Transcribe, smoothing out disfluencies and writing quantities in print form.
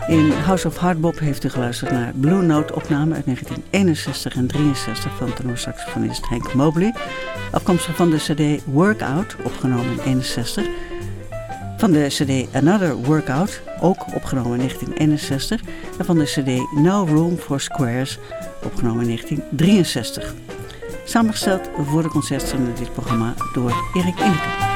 In House of Hardbop heeft u geluisterd naar Blue Note opname uit 1961 en 63 van tenorsaxofonist Hank Mobley. Afkomstig van de cd Workout, opgenomen in 61. Van de cd Another Workout, ook opgenomen in 1961. En van de cd No Room for Squares, opgenomen in 1963. Samengesteld voor de concertstream in dit programma door Erik Inneke.